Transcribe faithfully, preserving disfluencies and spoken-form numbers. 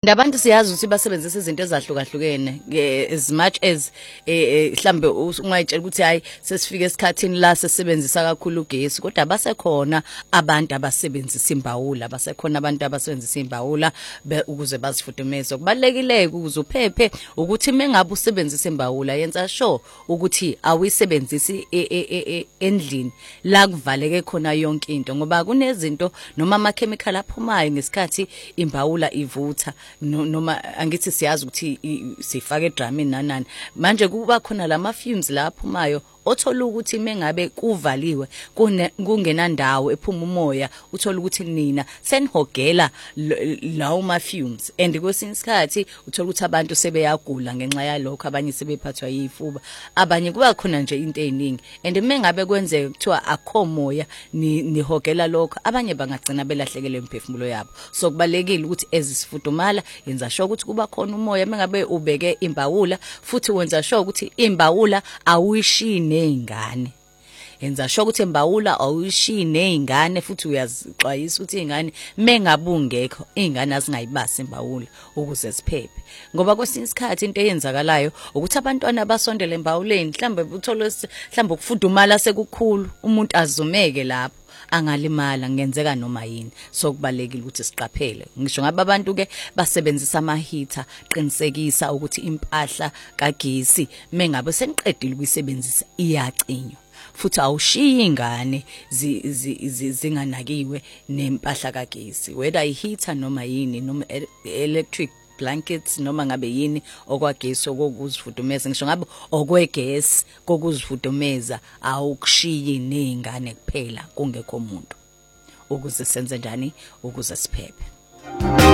and abantu siyazi ukuthi basebenzisa izinto ezahlukahlukene as much as mhlambe ungayitshela ukuthi hayi sesifike esikhathini la sesebenzisa kakhulu ugesi, kodwa basekhona abantu abasebenzisa imbawula, basekhona abantu abasebenzisa imbawula ukuze bazifudumeze. Kubalekile ukuze uphephe ukuthi mengabe usebenzisa imbawula yenza sure ukuthi awuyisebenzisi endlini la kuvaleke khona yonke into, ngoba kunezinto noma ama chemical aphumayo ngesikhathi imbawula ivutha, noma angithi siyazi ukuthi sifake edramini nanani. Manje kuba khona lama fumes la aphumayo, othola ukuthi mengabe kuvaliwe kungenandawo ephuma umoya, uthola ukuthi nina senihogela lawo ma fumes, and kwesinye isikhathi uthola ukuthi abantu sebeyagula ngenxa yalokho, abanye sebephathwa yifuba, abanye kuba khona nje into eziningi. And mengabe kwenzeka kuthiwa akho moya nihogela lokho, abanye bangagcina belahlekelwe imphefumulo yabo. So kubalekile ukuthi ezisifudumala yenza sure ukuthi kuba khona umoya mengabe ubeke imbawula, futhi wenza sure ukuthi imbawula awuyishini nezingane. Yenza sure ukuthi imbawula awuyishiyi nezingane, futhi uyazixwayisa ukuthi izingane mengabungekho izingane azingayibasi imbawula ukuze ziphephe. Ngoba kwesinye isikhathi into eyenzakalayo ukuthi abantwana basondele imbawuleni, mhlambe uthola mhlambe ukufudumala sekukhulu, umuntu azumeke lapho angalimala, ngenzeka noma yini. So kubalekile ukuthi siqaphele. Ngisho ngaba abantu ke basebenzisa ama heater, qinisekisa ukuthi impahla kagesi mengabe seniqedile ukuyisebenzisa iyacinywa, futhi awushiyi ingane zinganakiwe nempahla kagesi, whether i heater noma yini, noma electric blankets, noma ngabe yini okwagesi okuzifudumeza. Ngisho ngabe okwegesi kokuzifudumeza awukushiyi nezingane kuphela kungekho umuntu, ukuze senze njani ukuze siphephe.